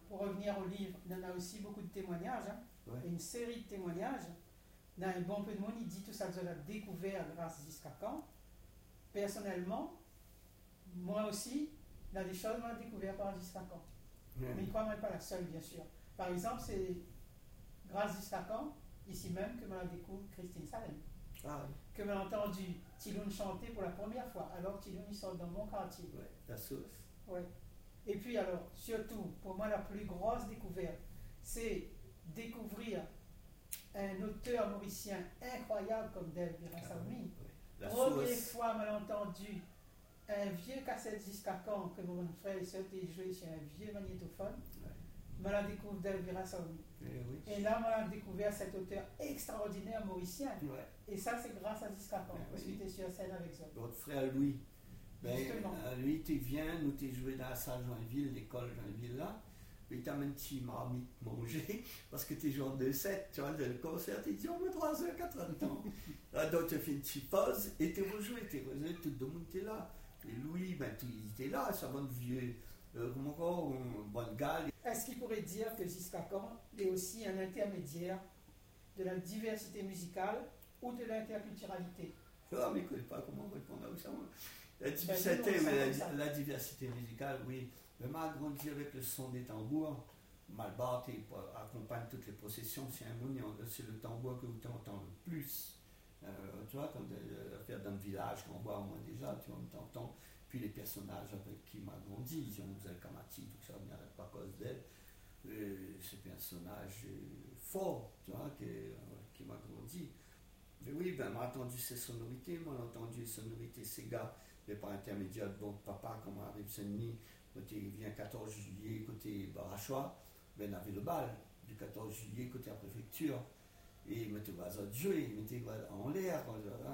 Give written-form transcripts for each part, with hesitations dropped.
pour revenir au livre, il y en a aussi beaucoup de témoignages, hein, Ouais. une série de témoignages. Dans un bon peu de monde, il dit tout ça que a découvert grâce à Giscard. Personnellement, moi aussi, il y a des choses que j'ai découvert par Giscard. Mais il ne croit même pas la seule, bien sûr. Par exemple, c'est grâce à Giscard, ici même, que je découvre Christine Salem. Ah oui. Que j'ai entendu Thiloun chanter pour la première fois, alors que Thiloun il sort dans mon quartier. Ouais, la sauce. Ouais. Et puis alors, surtout, pour moi, la plus grosse découverte, c'est découvrir un auteur mauricien incroyable comme Del Birasaoumi. Ouais. Première fois, j'ai entendu un vieux cassette Giscard que mon frère et soeur étaient joué sur un vieux magnétophone. Je l'ai découvert Del Birasaoumi. Oui. Et là, j'ai découvert cet auteur extraordinaire mauricien. Ouais. Et ça, c'est grâce à Giscard, parce Oui. qu'il était sur scène avec ça. Votre frère Louis, Justement. lui, tu viens, nous t'es joué dans la salle Joinville, l'école Joinville là, il t'amène un petit marmite manger, parce que t'es genre de 7, tu vois, le concert, tu dis, on met 3h, 4 heures de temps. Donc tu fais une petite pause, et t'es rejoué, tout le monde était là. Et Louis, il était là, c'est un bon vieux, comment encore, un bon gars. Est-ce qu'il pourrait dire que Giscard est aussi un intermédiaire de la diversité musicale ou de l'interculturalité? Ah, mais je ne connais pas comment répondre à ça. La diversité musicale, oui. Mais m'a grandi avec le son des tambours. Malbat accompagne toutes les processions. C'est le tambour que vous entendez le plus. Tu vois, quand faire dans le village, quand on voit moi déjà, tu vois, on t'entend. Puis les personnages avec qui m'a grandi, Jean-Mouzel Kamati, tout ça, on n'y arrête pas à cause d'elle. Ce personnage fort, tu vois, qui m'a grandi. Mais oui, m'a entendu ces sonorités, m'a entendu les sonorités Sega, mais par intermédiaire de bon papa, comme arrive Saint-Denis, côté vient 14 juillet, côté Barachois, on avait le bal du 14 juillet, côté la préfecture. Et il mettait de jouer, il mettait en l'air,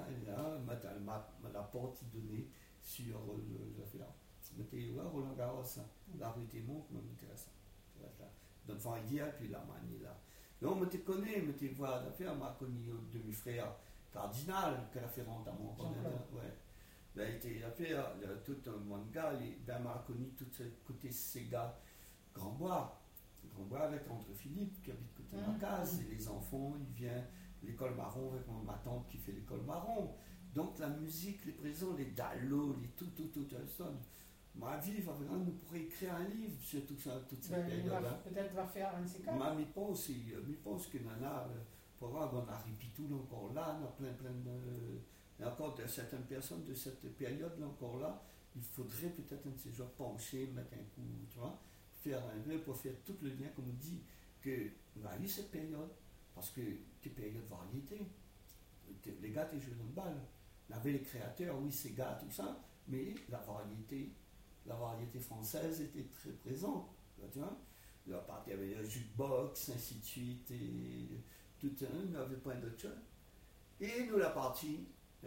la porte donnée sur l'affaire. Il mettait Roland Garros, la rue était monte, mais il mettait ça. Donc, Vandia, puis la manie là. Mais on me connaît, me te voir d'affaire, m'a connu un demi-frère cardinal, qui a fait rentrer à mon ouais. Il a été l'affaire, tout un monde gars, il m'a connu tout ce côté Sega, Grand-Bois avec André Philippe, qui habite côté ma case, et les enfants, il vient l'école marron avec ma tante qui fait l'école marron. Donc la musique, les présents, les dallos, les tout, ça. Ma vie, vraiment, nous pourrions écrire un livre sur toute cette période-là. Peut-être va faire un de ces cas. Mais je pense que Nana, pour voir, on a Ripitou encore là, on a plein de. Il y a encore certaines personnes de cette période-là encore là, il faudrait peut-être un de ces jours pencher, mettre un coup, tu vois, faire un peu pour faire tout le lien, comme on dit, qu'on a eu cette période, parce que c'est période de variété. Les gars, t'es joués dans le bal. On avait les créateurs, oui, ces gars, tout ça, mais la variété française était très présente, tu vois. Il y avait le jukebox, ainsi de suite, et tout un, il n'y avait pas d'autre chose. Et nous, la partie,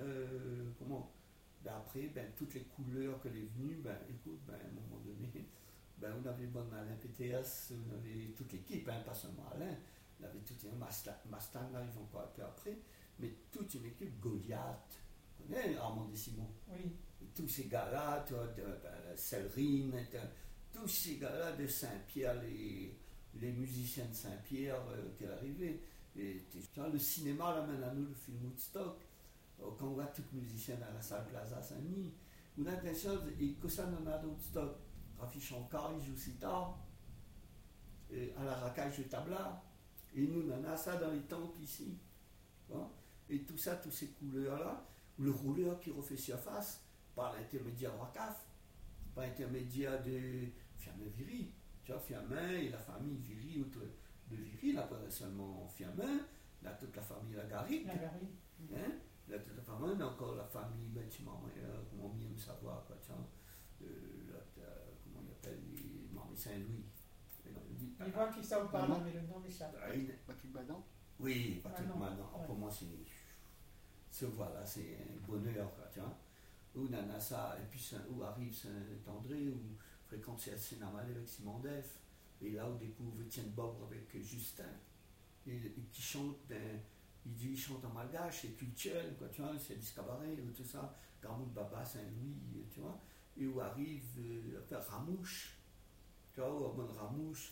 après, toutes les couleurs que les venues, écoute, à un moment donné, on avait bon Alain PTS, on avait toute l'équipe, pas seulement Alain, on avait tout un Mastan arrive encore un peu après, mais toute une équipe, Goliath, vous connaissez Armand Simon? Oui. Tous ces gars-là, Selrine, tous ces gars-là de Saint-Pierre, les musiciens de Saint-Pierre qui arrivaient. Et, le cinéma l'amène à nous, le film Woodstock, quand on voit tous les musiciens dans la salle Plaza Saint-Denis, on a des choses, et que ça n'en a de Woodstock. Rafi Shankar, il joue sitar, à la racaille de tabla, et nous, on a ça dans les temples ici. Bon? Et tout ça, toutes ces couleurs-là, le rouleur qui refait surface, par l'intermédiaire Wakaf, par l'intermédiaire de Fiamin Viry. Tu vois, Fiamin et la famille Viry, de Viry, là, pas seulement Fiamin, là, toute la famille Lagaric. Hein? Là, toute la famille, mais encore la famille, comment mieux savoir, quoi, tu vois, comment il appelle, Marie Saint-Louis. Il voit qui ça vous parle, mais le nom m'échappe. Patrick Badan? Oui, Patrick Badan. Pour moi, c'est voilà, c'est un bonheur, quoi, tu vois. Où Nanassa, et puis où arrive Saint-André, où fréquente Cinéma avec Simon Def, et là où découvre Étienne Bob avec Justin, et qui chante, il chante en malgache, c'est culturel, quoi, tu vois, c'est du cabaret, ou tout ça, Garmoud Baba, Saint-Louis, tu vois, et où arrive Ramouche, tu vois, où Ramouche,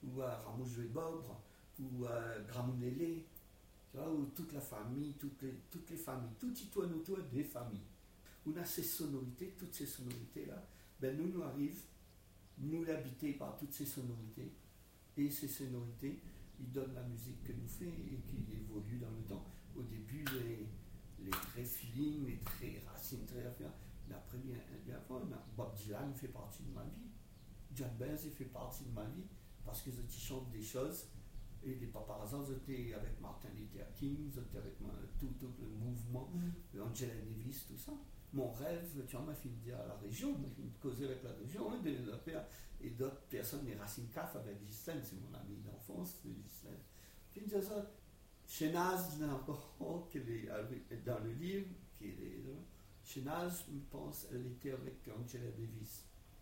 ou à Ramouche et Bobre, ou à Gramounélé, tu vois, où toute la famille, toutes les familles, tout y tourne autour des familles. On a ces sonorités, toutes ces sonorités-là, ben nous arrivent, nous l'habiter par toutes ces sonorités, et ces sonorités, ils donnent la musique que nous fait et qui évolue dans le temps. Au début, les très feeling, les très racines, très affaires. Mais après, bien avant, Bob Dylan fait partie de ma vie. John Baez fait partie de ma vie parce qu'ils chantent des choses. Et les pas par hasard, j'étais avec Martin Luther King, j'étais avec tout le mouvement, Angela Davis, tout ça. Mon rêve, tu vois, m'a fait dire à la région, m'a fait causer avec la région, et d'autres personnes, les Racine CAF avec Ghislaine, c'est mon ami d'enfance, Ghislaine. Puis il me disait ça, Chenaz, qu'elle est dans le livre, Chenaz, je pense, elle était avec Angela Davis.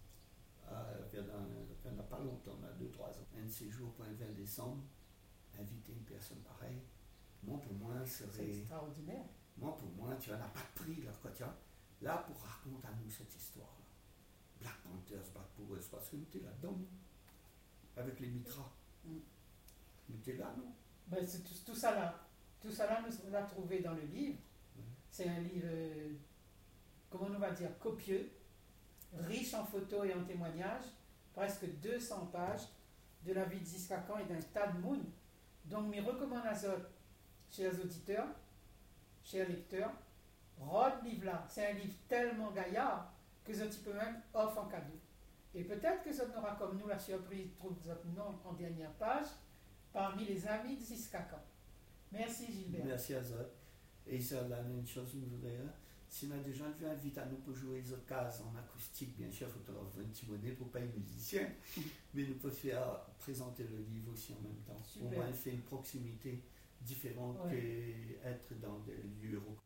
Il n'y a pas longtemps, il y a 2-3 ans. Un de ces jours, pour le 20 décembre, inviter une personne pareille, moi, pour moi, serait. C'est extraordinaire. Moi, pour moi, tu n'en as pas de prix, là, quoi, tu vois. Là, pour raconter à nous cette histoire-là. Black Panthers, Black Power, parce que nous étions là-dedans, avec les mitras. Nous étions là, non? Ben, c'est tout ça là, nous l'a trouvé dans le livre. C'est un livre, comment on va dire, copieux, riche en photos et en témoignages, presque 200 pages de la vie de Ziskakan et d'un tas de monde. Donc, mes recommandations, chers auditeurs, chers lecteurs, Rod livre là, c'est un livre tellement gaillard que je peux même offre en cadeau. Et peut-être que ça n'aura comme nous la surprise, trouve votre nom en dernière page, parmi les amis de Ziskakan. Merci Gilbert. Merci Azot. Et ça, là, une chose, je voudrais dire, si on a des gens qui invitent à nous pour jouer les autres cases en acoustique, bien sûr, il faut avoir 20 petits monnaies pour pas être musicien, mais nous pouvons faire présenter le livre aussi en même temps. Super. Au moins, il fait une proximité différente qu'être dans des lieux reconnus.